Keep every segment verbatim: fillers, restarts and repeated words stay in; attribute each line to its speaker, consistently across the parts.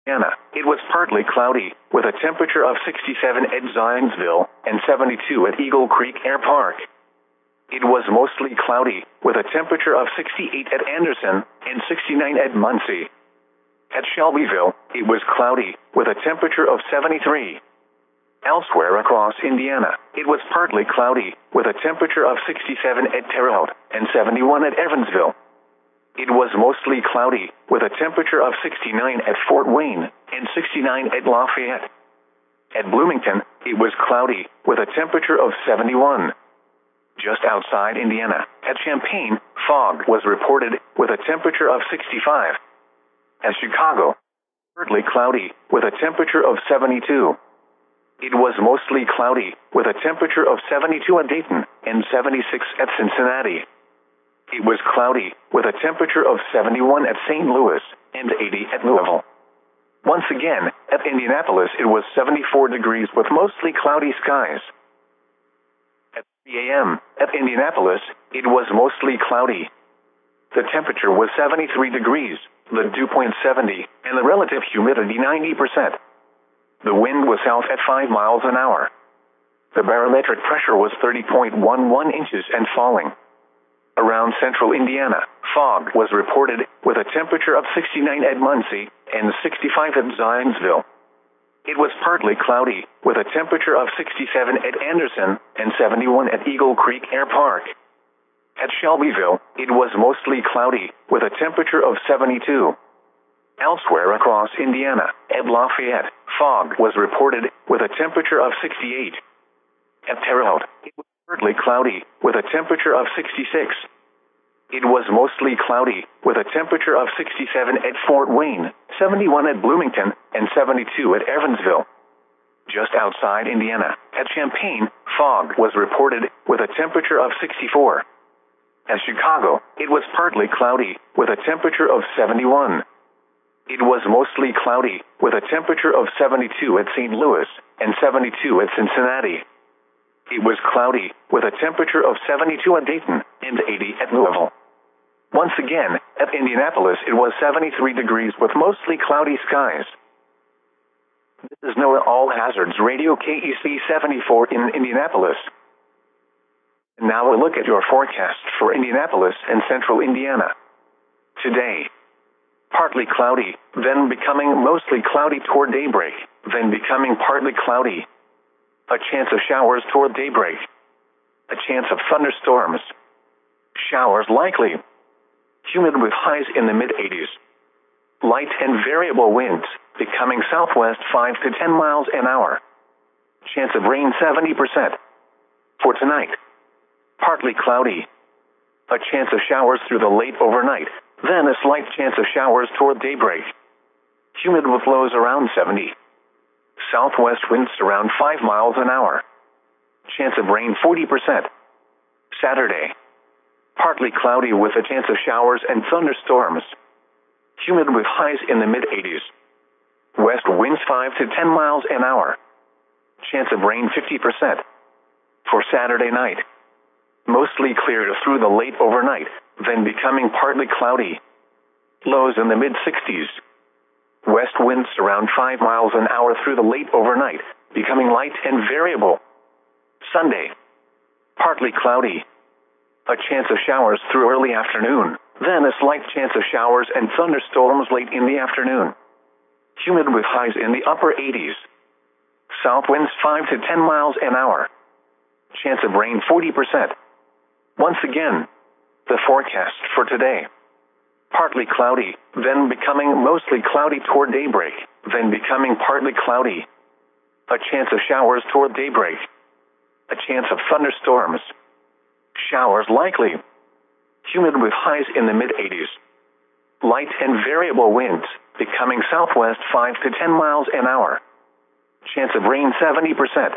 Speaker 1: Indiana. It was partly cloudy, with a temperature of sixty-seven at Zionsville and seventy-two at Eagle Creek Air Park. It was mostly cloudy, with a temperature of sixty-eight at Anderson and sixty-nine at Muncie. At Shelbyville, it was cloudy, with a temperature of seventy-three. Elsewhere across Indiana, it was partly cloudy, with a temperature of sixty-seven at Terre Haute and seventy-one at Evansville. It was mostly cloudy, with a temperature of sixty-nine at Fort Wayne and sixty-nine at Lafayette. At Bloomington, it was cloudy, with a temperature of seventy-one. Just outside Indiana, at Champaign, fog was reported, with a temperature of sixty-five. At Chicago, partly cloudy, with a temperature of seventy-two. It was mostly cloudy, with a temperature of seventy-two at Dayton and seventy-six at Cincinnati. It was cloudy, with a temperature of seventy-one at Saint Louis and eighty at Louisville. Once again, at Indianapolis it was seventy-four degrees with mostly cloudy skies. At three A M, at Indianapolis, it was mostly cloudy. The temperature was seventy-three degrees, the dew point seventy, and the relative humidity ninety percent. The wind was south at five miles an hour. The barometric pressure was thirty point one one inches and falling. Around central Indiana, fog was reported, with a temperature of sixty-nine at Muncie and sixty-five at Zionsville. It was partly cloudy, with a temperature of sixty-seven at Anderson and seventy-one at Eagle Creek Air Park. At Shelbyville, it was mostly cloudy, with a temperature of seventy-two. Elsewhere across Indiana, at Lafayette, fog was reported, with a temperature of sixty-eight. At Terre Haute, it was partly cloudy, with a temperature of sixty-six. It was mostly cloudy, with a temperature of sixty-seven at Fort Wayne, seventy-one at Bloomington, and seventy-two at Evansville. Just outside Indiana, at Champaign, fog was reported, with a temperature of sixty-four. At Chicago, it was partly cloudy, with a temperature of seventy-one. It was mostly cloudy, with a temperature of seventy-two at Saint Louis and seventy-two at Cincinnati. It was cloudy, with a temperature of seventy-two at Dayton and eighty at Louisville. Once again, at Indianapolis it was seventy-three degrees with mostly cloudy skies. This is NOAA All Hazards Radio K E C seventy-four in Indianapolis. And now we'll look at your forecast for Indianapolis and central Indiana. Today, partly cloudy, then becoming mostly cloudy toward daybreak, then becoming partly cloudy. A chance of showers toward daybreak. A chance of thunderstorms. Showers likely. Humid with highs in the mid eighties. Light and variable winds, becoming southwest five to ten miles an hour. Chance of rain seventy percent. For tonight, partly cloudy. A chance of showers through the late overnight, then a slight chance of showers toward daybreak. Humid with lows around seventy. Southwest winds around five miles an hour. Chance of rain forty percent. Saturday, partly cloudy with a chance of showers and thunderstorms. Humid with highs in the mid eighties. West winds five to ten miles an hour. Chance of rain fifty percent. For Saturday night, mostly clear through the late overnight, then becoming partly cloudy. Lows in the mid sixties. West winds around five miles an hour through the late overnight, becoming light and variable. Sunday, partly cloudy. A chance of showers through early afternoon, then a slight chance of showers and thunderstorms late in the afternoon. Humid with highs in the upper eighties. South winds five to ten miles an hour. Chance of rain forty percent. Once again, the forecast for today. Partly cloudy, then becoming mostly cloudy toward daybreak, then becoming partly cloudy. A chance of showers toward daybreak. A chance of thunderstorms. Showers likely. Humid with highs in the mid eighties. Light and variable winds, becoming southwest five to ten miles an hour. Chance of rain seventy percent.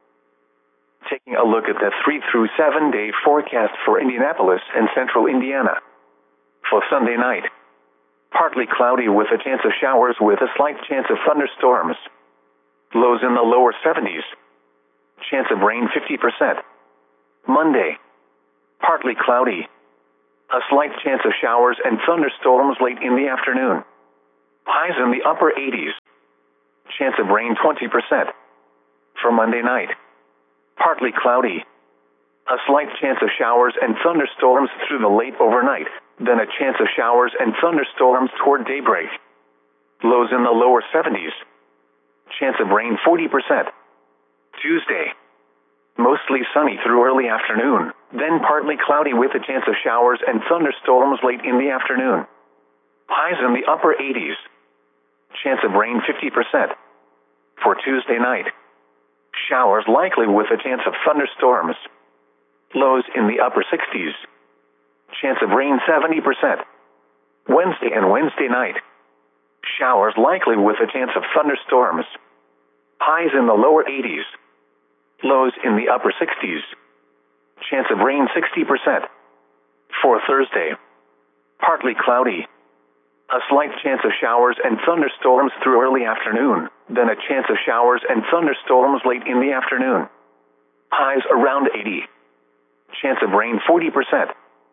Speaker 1: Taking a look at the three through seven day forecast for Indianapolis and central Indiana. For Sunday night, partly cloudy with a chance of showers with a slight chance of thunderstorms. Lows in the lower seventies. Chance of rain fifty percent. Monday, partly cloudy. A slight chance of showers and thunderstorms late in the afternoon. Highs in the upper eighties. Chance of rain twenty percent. For Monday night, partly cloudy. A slight chance of showers and thunderstorms through the late overnight, then a chance of showers and thunderstorms toward daybreak. Lows in the lower seventies. Chance of rain forty percent. Tuesday, mostly sunny through early afternoon, then partly cloudy with a chance of showers and thunderstorms late in the afternoon. Highs in the upper eighties. Chance of rain fifty percent. For Tuesday night, showers likely with a chance of thunderstorms. Lows in the upper sixties. Chance of rain seventy percent. Wednesday and Wednesday night, showers likely with a chance of thunderstorms. Highs in the lower eighties. Lows in the upper sixties. Chance of rain sixty percent. For Thursday, partly cloudy. A slight chance of showers and thunderstorms through early afternoon, then a chance of showers and thunderstorms late in the afternoon. Highs around eighty. Chance of rain forty percent.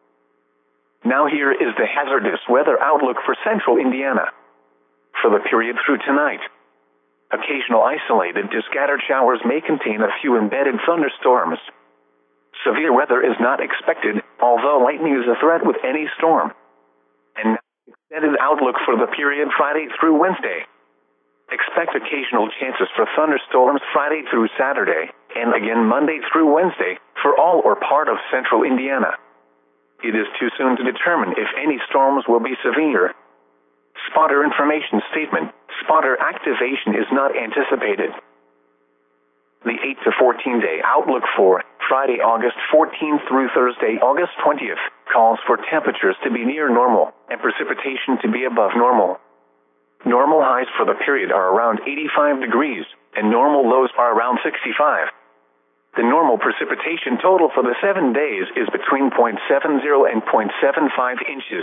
Speaker 1: Now here is the hazardous weather outlook for central Indiana. For the period through tonight, occasional isolated to scattered showers may contain a few embedded thunderstorms. Severe weather is not expected, although lightning is a threat with any storm. And now, extended outlook for the period Friday through Wednesday. Expect occasional chances for thunderstorms Friday through Saturday, and again Monday through Wednesday, for all or part of central Indiana. It is too soon to determine if any storms will be severe. Spotter information statement: spotter activation is not anticipated. The eight to fourteen day outlook for Friday, August fourteenth through Thursday, August twentieth, calls for temperatures to be near normal and precipitation to be above normal. Normal highs for the period are around eighty-five degrees, and normal lows are around sixty-five. The normal precipitation total for the seven days is between zero point seven zero and zero point seven five inches.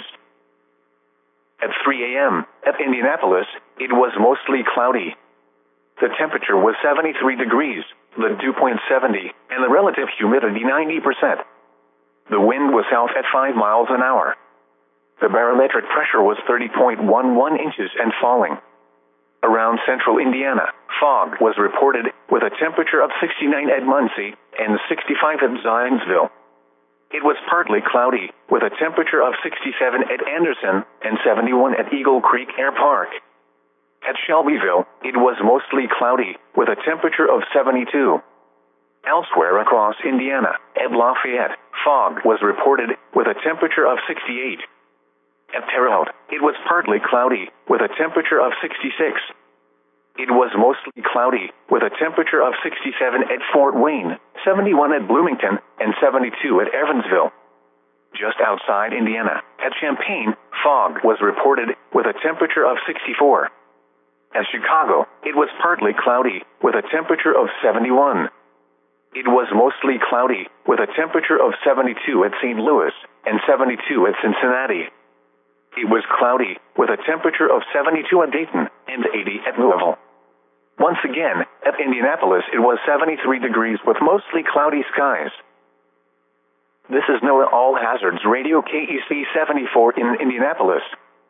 Speaker 1: At three a m at Indianapolis, it was mostly cloudy. The temperature was seventy-three degrees, the dew point seventy, and the relative humidity ninety percent. The wind was south at five miles an hour. The barometric pressure was thirty point one one inches and falling. Around central Indiana, fog was reported, with a temperature of sixty-nine at Muncie and sixty-five at Zionsville. It was partly cloudy, with a temperature of sixty-seven at Anderson and seventy-one at Eagle Creek Air Park. At Shelbyville, it was mostly cloudy, with a temperature of seventy-two. Elsewhere across Indiana, at Lafayette, fog was reported, with a temperature of sixty-eight. At Terre Haute, it was partly cloudy, with a temperature of sixty-six. It was mostly cloudy, with a temperature of sixty-seven at Fort Wayne, seventy-one at Bloomington, and seventy-two at Evansville. Just outside Indiana, at Champaign, fog was reported, with a temperature of sixty-four. At Chicago, it was partly cloudy, with a temperature of seventy-one. It was mostly cloudy, with a temperature of seventy-two at Saint Louis, and seventy-two at Cincinnati. It was cloudy, with a temperature of seventy-two at Dayton, and eighty at Louisville. Once again, at Indianapolis it was seventy-three degrees with mostly cloudy skies. This is NOAA All Hazards Radio K E C seventy-four in Indianapolis.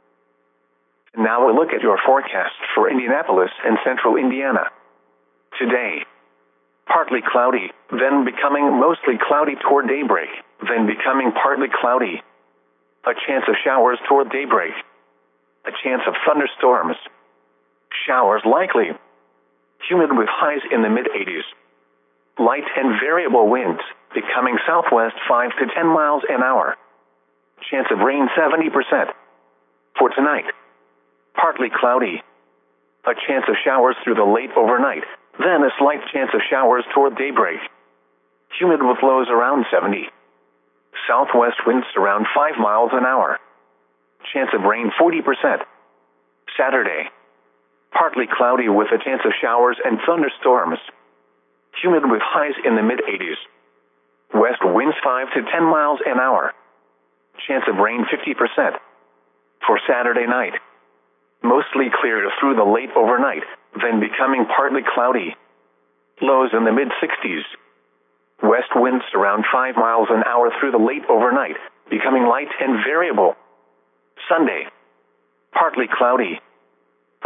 Speaker 1: Now a look at your forecast for Indianapolis and central Indiana. Today, partly cloudy, then becoming mostly cloudy toward daybreak, then becoming partly cloudy. A chance of showers toward daybreak. A chance of thunderstorms. Showers likely. Humid with highs in the mid eighties. Light and variable winds, becoming southwest five to ten miles an hour. Chance of rain seventy percent. For tonight, partly cloudy. A chance of showers through the late overnight, then a slight chance of showers toward daybreak. Humid with lows around seventy. Southwest winds around five miles an hour. Chance of rain forty percent. Saturday, partly cloudy with a chance of showers and thunderstorms. Humid with highs in the mid eighties. West winds five to ten miles an hour. Chance of rain fifty percent. For Saturday night, mostly clear through the late overnight, then becoming partly cloudy. Lows in the mid sixties. West winds around five miles an hour through the late overnight, becoming light and variable. Sunday, partly cloudy.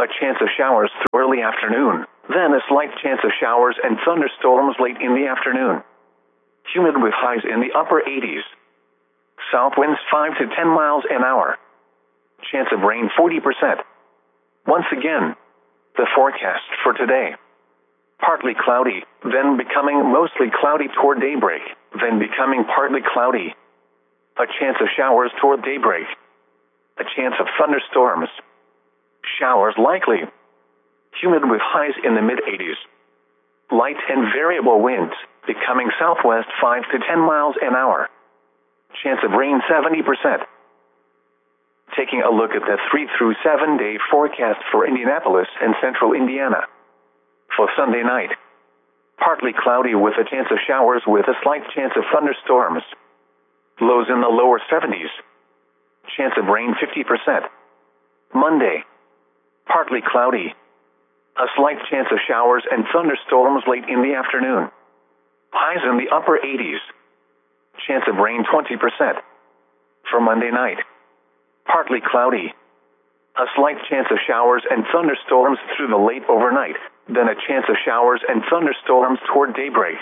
Speaker 1: A chance of showers through early afternoon, then a slight chance of showers and thunderstorms late in the afternoon. Humid with highs in the upper eighties. South winds five to ten miles an hour. Chance of rain forty percent. Once again, the forecast for today. Partly cloudy, then becoming mostly cloudy toward daybreak, then becoming partly cloudy. A chance of showers toward daybreak. A chance of thunderstorms. Showers likely. Humid with highs in the mid-eighties. Light and variable winds, becoming southwest five to ten miles an hour. Chance of rain seventy percent. Taking a look at the three through seven day forecast for Indianapolis and central Indiana. For Sunday night, partly cloudy with a chance of showers with a slight chance of thunderstorms. Lows in the lower seventies. Chance of rain fifty percent. Monday, partly cloudy. A slight chance of showers and thunderstorms late in the afternoon. Highs in the upper eighties. Chance of rain twenty percent. For Monday night, partly cloudy. A slight chance of showers and thunderstorms through the late overnight, then a chance of showers and thunderstorms toward daybreak.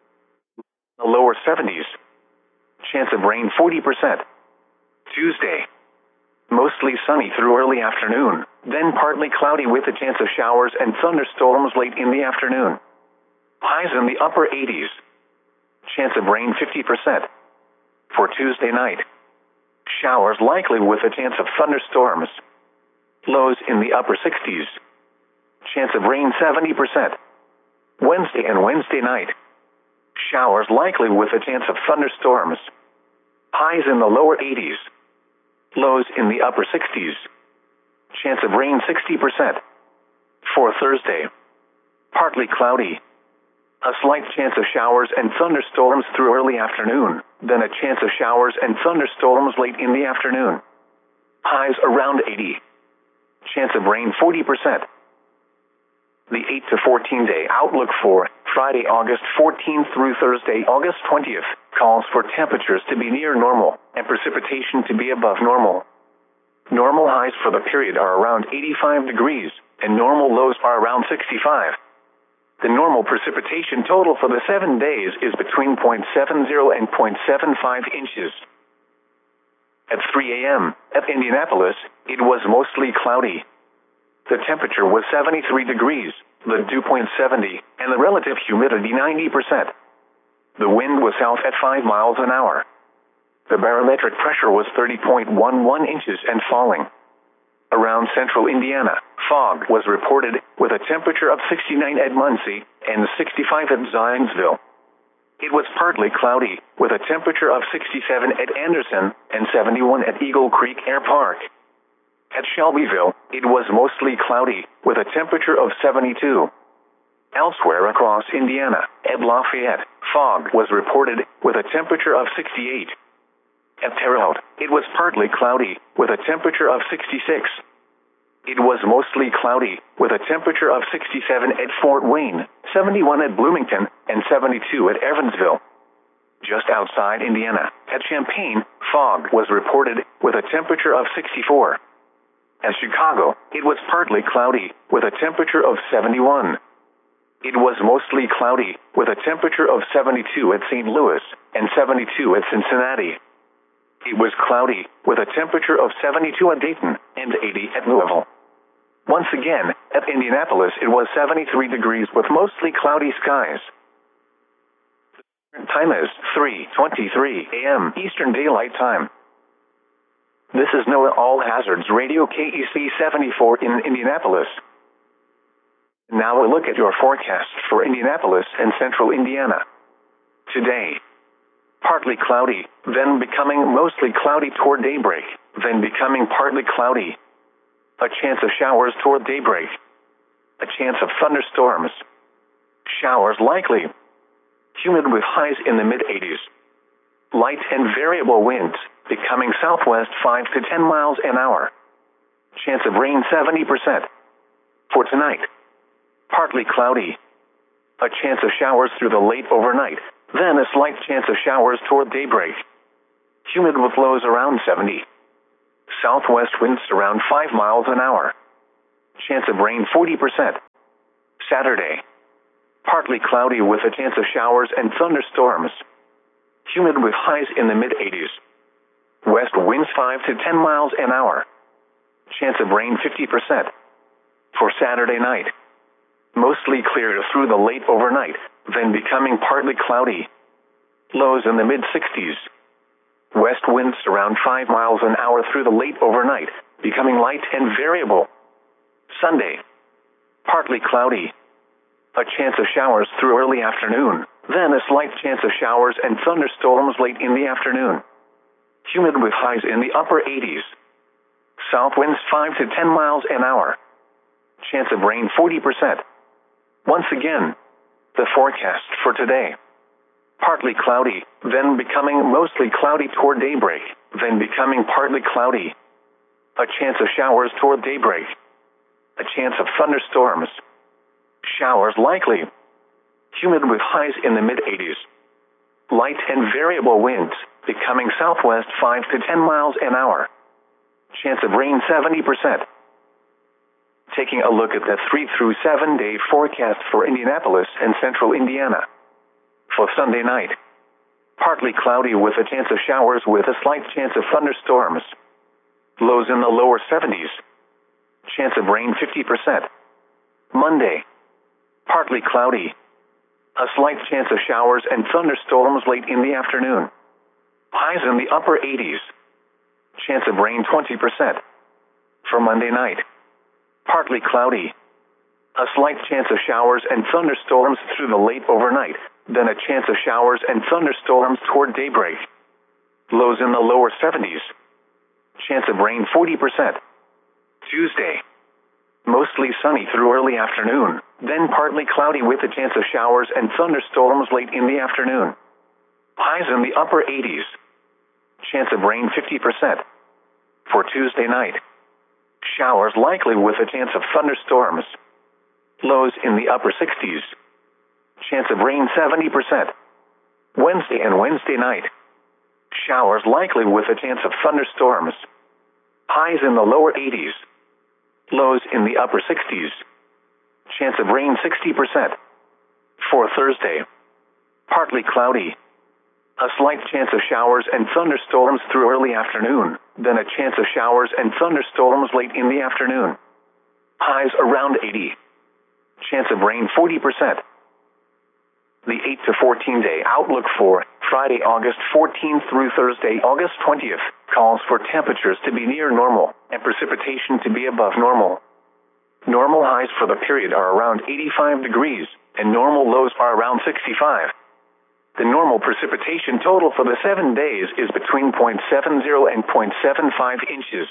Speaker 1: The lower seventies. Chance of rain forty percent. Tuesday, mostly sunny through early afternoon, then partly cloudy with a chance of showers and thunderstorms late in the afternoon. Highs in the upper eighties. Chance of rain fifty percent. For Tuesday night, showers likely with a chance of thunderstorms. Lows in the upper sixties. Chance of rain seventy percent. Wednesday and Wednesday night, showers likely with a chance of thunderstorms. Highs in the lower eighties. Lows in the upper sixties. Chance of rain sixty percent. For Thursday, partly cloudy. A slight chance of showers and thunderstorms through early afternoon, then a chance of showers and thunderstorms late in the afternoon. Highs around eighty. Chance of rain forty percent. The eight to fourteen day outlook for Friday, August fourteenth through Thursday, August twentieth, calls for temperatures to be near normal and precipitation to be above normal. Normal highs for the period are around eighty-five degrees, and normal lows are around sixty-five. The normal precipitation total for the seven days is between zero point seven zero and zero point seven five inches. At three a m at Indianapolis, it was mostly cloudy. The temperature was seventy-three degrees, the dew point seventy, and the relative humidity ninety percent. The wind was south at five miles an hour. The barometric pressure was thirty point one one inches and falling. Around central Indiana, fog was reported with a temperature of sixty-nine at Muncie and sixty-five at Zionsville. It was partly cloudy with a temperature of sixty-seven at Anderson and seventy-one at Eagle Creek Air Park. At Shelbyville, it was mostly cloudy with a temperature of seventy-two. Elsewhere across Indiana, at Lafayette, fog was reported with a temperature of sixty-eight. At Terre Haute, it was partly cloudy with a temperature of sixty-six. It was mostly cloudy with a temperature of sixty-seven at Fort Wayne, seventy-one at Bloomington, and seventy-two at Evansville. Just outside Indiana, at Champaign, fog was reported with a temperature of sixty-four. At Chicago, it was partly cloudy with a temperature of seventy-one. It was mostly cloudy with a temperature of seventy-two at Saint Louis and seventy-two at Cincinnati. It was cloudy with a temperature of seventy-two at Dayton and eighty at Louisville. Once again, at Indianapolis, it was seventy-three degrees with mostly cloudy skies. Time is three twenty-three a m Eastern Daylight Time. This is NOAA All Hazards Radio K E C seventy-four in Indianapolis. Now a look at your forecast for Indianapolis and central Indiana. Today, partly cloudy, then becoming mostly cloudy toward daybreak, then becoming partly cloudy. A chance of showers toward daybreak. A chance of thunderstorms. Showers likely. Humid with highs in the mid-eighties. Light and variable winds, becoming southwest five to ten miles an hour. Chance of rain seventy percent. For tonight, partly cloudy. A chance of showers through the late overnight, then a slight chance of showers toward daybreak. Humid with lows around seventy. Southwest winds around five miles an hour. Chance of rain forty percent. Saturday. Partly cloudy with a chance of showers and thunderstorms. Humid with highs in the mid eighties. West winds five to ten miles an hour. Chance of rain fifty percent. For Saturday night. Mostly clear through the late overnight, then becoming partly cloudy. Lows in the mid sixties. West winds around five miles an hour through the late overnight, becoming light and variable. Sunday. Partly cloudy. A chance of showers through early afternoon, then a slight chance of showers and thunderstorms late in the afternoon. Humid with highs in the upper eighties. South winds five to ten miles an hour. Chance of rain forty percent. Once again, the forecast for today. Partly cloudy, then becoming mostly cloudy toward daybreak, then becoming partly cloudy. A chance of showers toward daybreak. A chance of thunderstorms. Showers likely. Humid with highs in the mid eighties. Light and variable winds, becoming southwest five to ten miles an hour. Chance of rain seventy percent. Taking a look at the three through seven day forecast for Indianapolis and central Indiana. For Sunday night. Partly cloudy with a chance of showers with a slight chance of thunderstorms. Lows in the lower seventies. Chance of rain fifty percent. Monday. Partly cloudy. A slight chance of showers and thunderstorms late in the afternoon. Highs in the upper eighties. Chance of rain twenty percent. For Monday night. Partly cloudy. A slight chance of showers and thunderstorms through the late overnight, then a chance of showers and thunderstorms toward daybreak. Lows in the lower seventies. Chance of rain forty percent. Tuesday. Mostly sunny through early afternoon, then partly cloudy with a chance of showers and thunderstorms late in the afternoon. Highs in the upper eighties. Chance of rain fifty percent. For Tuesday night. Showers likely with a chance of thunderstorms. Lows in the upper sixties. Chance of rain seventy percent. Wednesday and Wednesday night. Showers likely with a chance of thunderstorms. Highs in the lower eighties. Lows in the upper sixties. Chance of rain sixty percent. For Thursday. Partly cloudy. A slight chance of showers and thunderstorms through early afternoon, then a chance of showers and thunderstorms late in the afternoon. Highs around eighty. Chance of rain forty percent. The eight to fourteen day outlook for Friday, August fourteenth through Thursday, August twentieth, calls for temperatures to be near normal and precipitation to be above normal. Normal highs for the period are around eighty-five degrees, and normal lows are around sixty-five. The normal precipitation total for the seven days is between zero point seven zero and zero point seven five inches.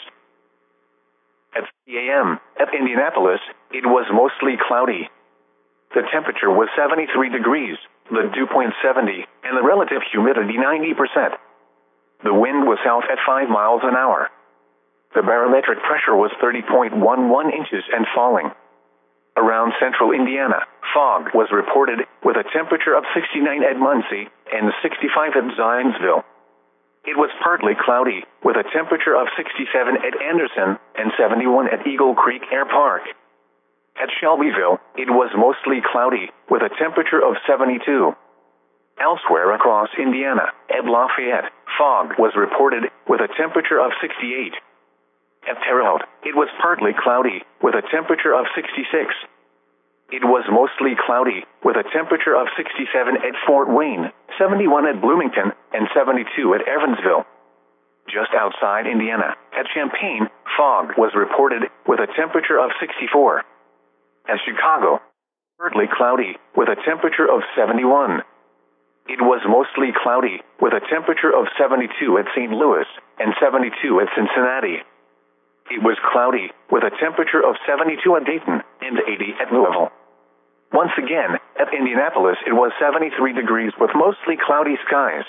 Speaker 1: At three a m at Indianapolis, it was mostly cloudy. The temperature was seventy-three degrees, the dew point seventy, and the relative humidity ninety percent. The wind was south at five miles an hour. The barometric pressure was thirty point one one inches and falling. Around central Indiana, fog was reported, with a temperature of sixty-nine at Muncie and sixty-five at Zionsville. It was partly cloudy, with a temperature of sixty-seven at Anderson and seventy-one at Eagle Creek Air Park. At Shelbyville, it was mostly cloudy, with a temperature of seventy-two. Elsewhere across Indiana, at Lafayette, fog was reported, with a temperature of sixty-eight. At Terre Haute, it was partly cloudy, with a temperature of sixty-six. It was mostly cloudy, with a temperature of sixty-seven at Fort Wayne, seventy-one at Bloomington, and seventy-two at Evansville. Just outside Indiana, at Champaign, fog was reported, with a temperature of sixty-four. At Chicago, partly cloudy, with a temperature of seventy-one. It was mostly cloudy, with a temperature of seventy-two at Saint Louis, and seventy-two at Cincinnati. It was cloudy, with a temperature of seventy-two at Dayton, and eighty at Louisville. Once again, at Indianapolis it was seventy-three degrees with mostly cloudy skies.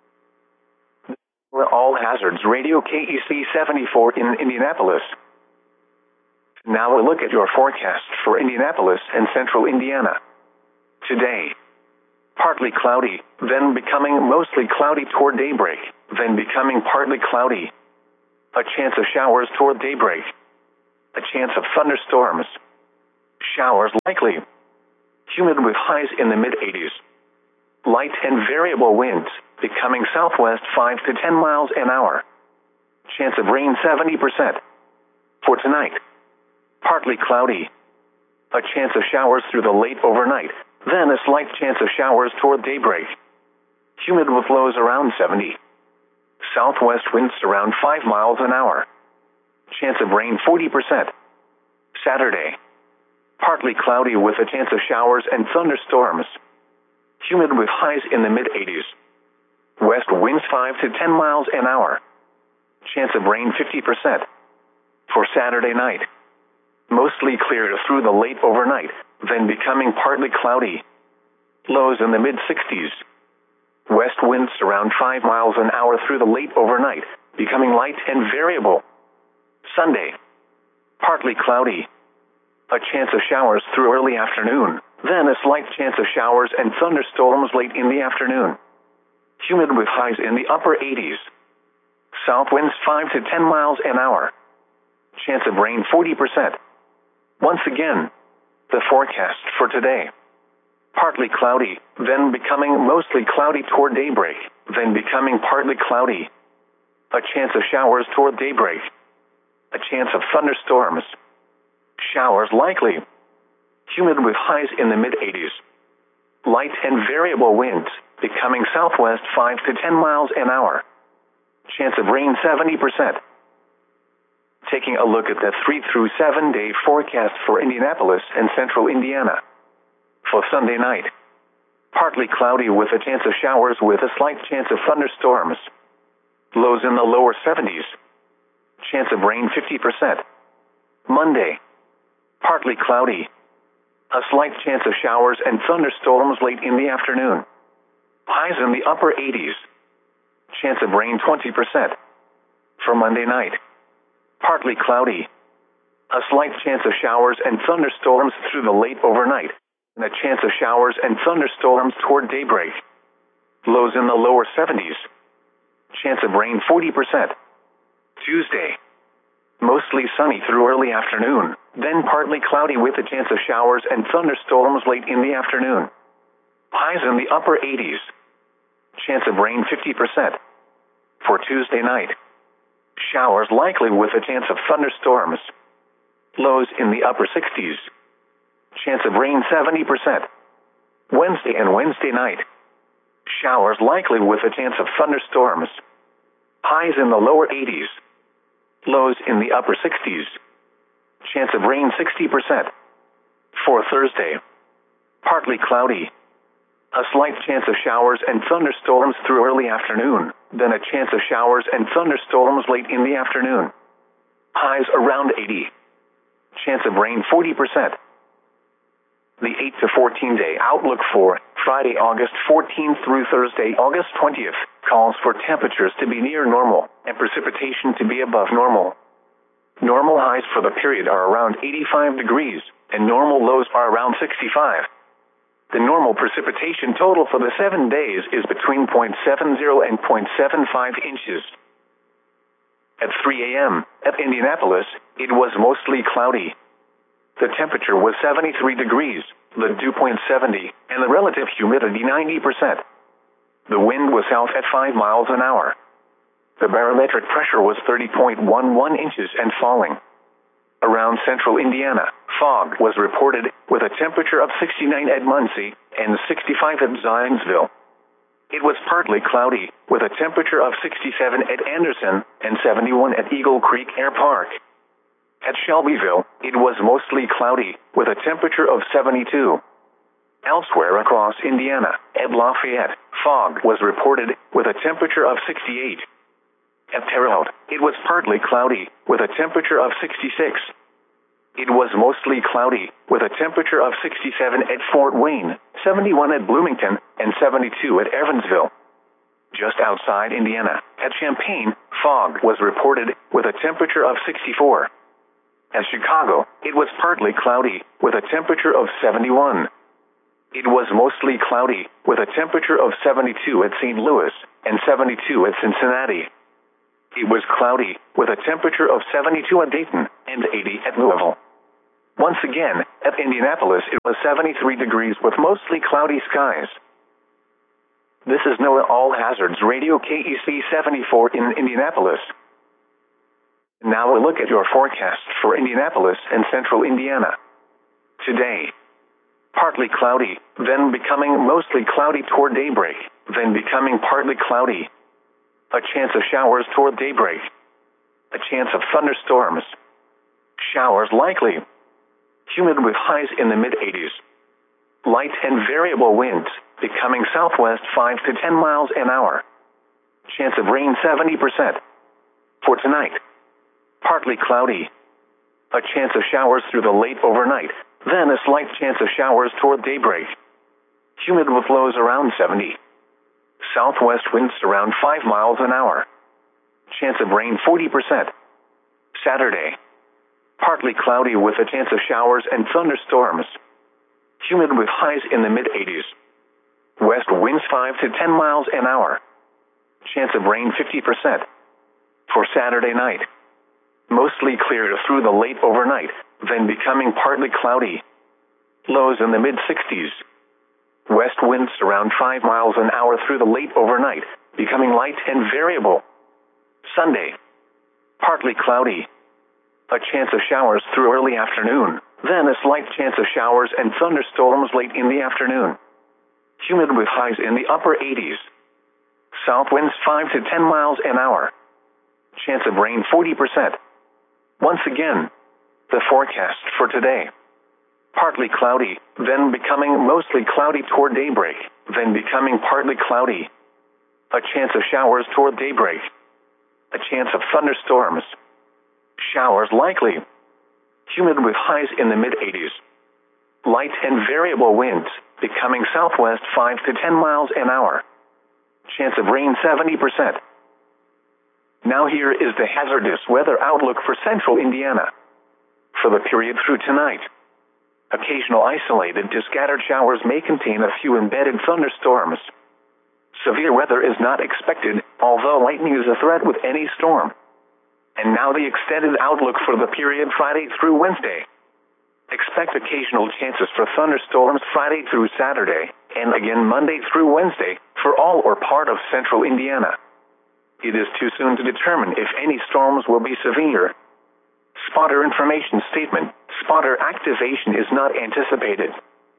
Speaker 1: All Hazards Radio K E C seventy-four in Indianapolis. Now a look at your forecast for Indianapolis and central Indiana. Today. Partly cloudy, then becoming mostly cloudy toward daybreak, then becoming partly cloudy. A chance of showers toward daybreak. A chance of thunderstorms. Showers likely. Humid with highs in the mid-eighties. Light and variable winds, becoming southwest five to ten miles an hour. Chance of rain seventy percent. For tonight, partly cloudy. A chance of showers through the late overnight, then a slight chance of showers toward daybreak. Humid with lows around seventy. Southwest winds around five miles an hour. Chance of rain forty percent. Saturday, partly cloudy with a chance of showers and thunderstorms. Humid with highs in the mid-eighties. West winds five to ten miles an hour. Chance of rain fifty percent. For Saturday night, mostly clear through the late overnight, then becoming partly cloudy. Lows in the mid-sixties. West winds around five miles an hour through the late overnight, becoming light and variable. Sunday, partly cloudy. A chance of showers through early afternoon, then a slight chance of showers and thunderstorms late in the afternoon. Humid with highs in the upper eighties. South winds five to ten miles an hour. Chance of rain forty percent. Once again, the forecast for today. Partly cloudy, then becoming mostly cloudy toward daybreak, then becoming partly cloudy. A chance of showers toward daybreak. A chance of thunderstorms. Showers likely. Humid with highs in the mid-eighties. Light and variable winds, becoming southwest five to ten miles an hour. Chance of rain seventy percent. Taking a look at the three through seven day forecast for Indianapolis and central Indiana. For Sunday night, partly cloudy with a chance of showers with a slight chance of thunderstorms. Lows in the lower seventies. Chance of rain fifty percent. Monday, partly cloudy. A slight chance of showers and thunderstorms late in the afternoon. Highs in the upper eighties. Chance of rain twenty percent. For Monday night, partly cloudy. A slight chance of showers and thunderstorms through the late overnight, and a chance of showers and thunderstorms toward daybreak. Lows in the lower seventies. Chance of rain forty percent. Tuesday, mostly sunny through early afternoon, then partly cloudy with a chance of showers and thunderstorms late in the afternoon. Highs in the upper eighties. Chance of rain fifty percent. For Tuesday night, showers likely with a chance of thunderstorms. Lows in the upper sixties. Chance of rain seventy percent. Wednesday and Wednesday night, showers likely with a chance of thunderstorms. Highs in the lower eighties. Lows in the upper sixties. Chance of rain sixty percent. For Thursday, partly cloudy. A slight chance of showers and thunderstorms through early afternoon, then a chance of showers and thunderstorms late in the afternoon. Highs around eighty. Chance of rain forty percent. The eight to fourteen day outlook for Friday, August fourteenth through Thursday, August twentieth, calls for temperatures to be near normal and precipitation to be above normal. Normal highs for the period are around eighty-five degrees, and normal lows are around sixty-five. The normal precipitation total for the seven days is between zero point seven zero and zero point seven five inches. At three a m at Indianapolis, it was mostly cloudy. The temperature was seventy-three degrees, the dew point seventy, and the relative humidity ninety percent. The wind was south at five miles an hour. The barometric pressure was thirty point one one inches and falling. Around central Indiana, fog was reported with a temperature of sixty-nine at Muncie and sixty-five at Zionsville. It was partly cloudy with a temperature of sixty-seven at Anderson and seventy-one at Eagle Creek Air Park. At Shelbyville, it was mostly cloudy with a temperature of seventy-two. Elsewhere across Indiana, at Lafayette, fog was reported with a temperature of sixty-eight. At Terre Haute, it was partly cloudy with a temperature of sixty-six. It was mostly cloudy with a temperature of sixty-seven at Fort Wayne, seventy-one at Bloomington, and seventy-two at Evansville. Just outside Indiana, at Champaign, fog was reported with a temperature of sixty-four. At Chicago, it was partly cloudy with a temperature of seventy-one. It was mostly cloudy with a temperature of seventy-two at Saint Louis and seventy-two at Cincinnati. It was cloudy, with a temperature of seventy-two at Dayton and eighty at Louisville. Once again, at Indianapolis it was seventy-three degrees with mostly cloudy skies. This is NOAA All Hazards Radio K E C seventy-four in Indianapolis. Now a look at your forecast for Indianapolis and central Indiana. Today, partly cloudy, then becoming mostly cloudy toward daybreak, then becoming partly cloudy. A chance of showers toward daybreak. A chance of thunderstorms. Showers likely. Humid with highs in the mid-eighties. Light and variable winds, becoming southwest five to ten miles an hour. Chance of rain seventy percent. For tonight, partly cloudy. A chance of showers through the late overnight, then a slight chance of showers toward daybreak. Humid with lows around seventy. Southwest winds around five miles an hour. Chance of rain forty percent. Saturday, partly cloudy with a chance of showers and thunderstorms. Humid with highs in the mid-eighties. West winds five to ten miles an hour. Chance of rain fifty percent. For Saturday night, mostly clear through the late overnight, then becoming partly cloudy. Lows in the mid-sixties. West winds around five miles an hour through the late overnight, becoming light and variable. Sunday, partly cloudy. A chance of showers through early afternoon, then a slight chance of showers and thunderstorms late in the afternoon. Humid with highs in the upper eighties. South winds five to ten miles an hour. Chance of rain forty percent. Once again, the forecast for today. Partly cloudy, then becoming mostly cloudy toward daybreak, then becoming partly cloudy. A chance of showers toward daybreak. A chance of thunderstorms. Showers likely. Humid with highs in the mid-eighties. Light and variable winds, becoming southwest five to ten miles an hour. Chance of rain seventy percent. Now here is the hazardous weather outlook for central Indiana. For the period through tonight, occasional isolated to scattered showers may contain a few embedded thunderstorms. Severe weather is not expected, although lightning is a threat with any storm. And now the extended outlook for the period Friday through Wednesday. Expect occasional chances for thunderstorms Friday through Saturday, and again Monday through Wednesday, for all or part of central Indiana. It is too soon to determine if any storms will be severe. Spotter information statement, spotter activation is not anticipated.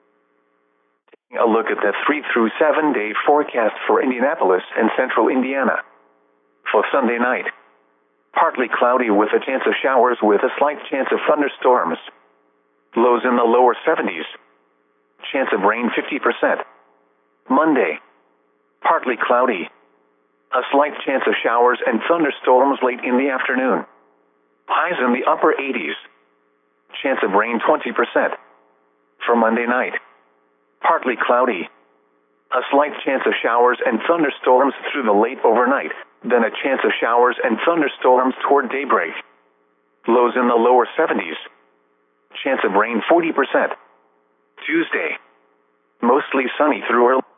Speaker 1: Taking a look at the three through seven day forecast for Indianapolis and central Indiana. For Sunday night, partly cloudy with a chance of showers with a slight chance of thunderstorms. Lows in the lower seventies. Chance of rain fifty percent. Monday, partly cloudy. A slight chance of showers and thunderstorms late in the afternoon. Highs in the upper eighties. Chance of rain twenty percent. For Monday night, partly cloudy. A slight chance of showers and thunderstorms through the late overnight, then a chance of showers and thunderstorms toward daybreak. Lows in the lower seventies. Chance of rain forty percent. Tuesday, mostly sunny through early